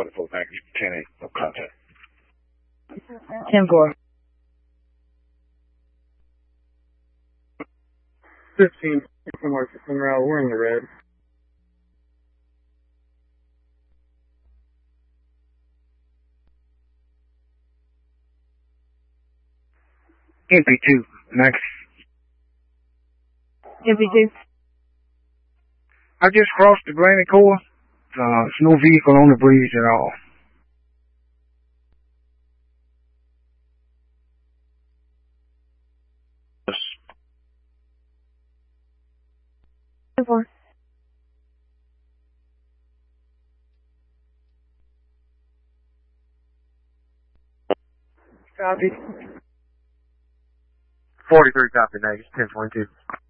44 package, 10-8, no contact. 10-4. 15 from our Monroe, we're in the red. MP2, next. MP2. I just crossed the Granite Core. There's no vehicle on the bridge at all. Yes. 10-4. Copy. 43 copy, negative, 10-22.